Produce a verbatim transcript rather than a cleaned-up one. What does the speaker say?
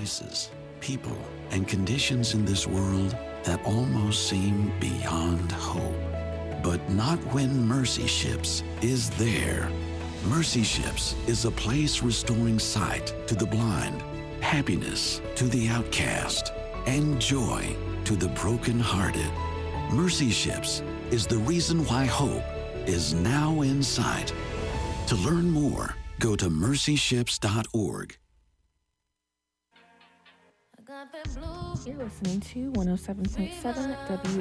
places, people, and conditions in this world that almost seem beyond hope. But not when Mercy Ships is there. Mercy Ships is a place restoring sight to the blind, happiness to the outcast, and joy to the brokenhearted. Mercy Ships is the reason why hope is now in sight. To learn more, go to mercy ships dot org. You're listening to one oh seven point seven W